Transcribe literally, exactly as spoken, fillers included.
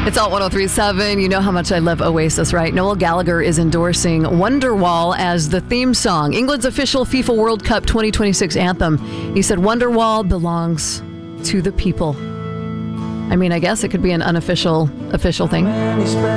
It's Alt ten thirty-seven. You know how much I love Oasis, right? Noel Gallagher is endorsing Wonderwall as the theme song, England's official FIFA World Cup twenty twenty-six anthem. He said Wonderwall belongs to the people. I mean, I guess it could be an unofficial official thing.